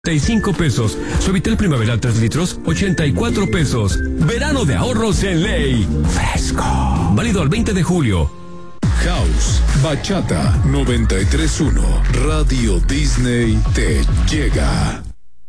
pesos. Suavitel Primaveral 3 litros, 84 pesos. Verano de ahorros en Ley. Fresco. Válido al 20 de julio. House, Bachata 93.1, Radio Disney te llega.